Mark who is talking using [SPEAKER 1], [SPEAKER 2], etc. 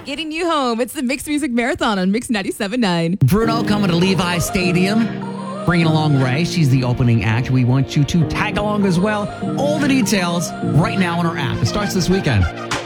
[SPEAKER 1] getting you home. It's the Mixed Music Marathon on Mix 97.9.
[SPEAKER 2] Bruno coming to Levi Stadium, bringing along Ray. She's the opening act. We want you to tag along as well. All the details right now on our app. It starts this weekend.